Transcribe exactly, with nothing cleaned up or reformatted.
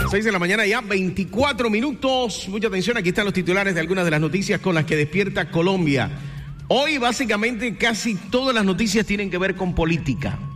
las seis de la mañana, ya veinticuatro minutos. Mucha atención, aquí están los titulares de algunas de las noticias con las que despierta Colombia. Hoy, básicamente, casi todas las noticias tienen que ver con política.